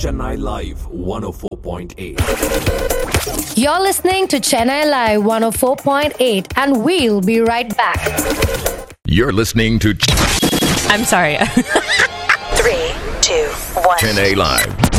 Chennai Live 104.8. You're listening to Chennai Live 104.8 and we'll be right back. You're listening to I'm sorry. 3, 2, 1. Chennai Live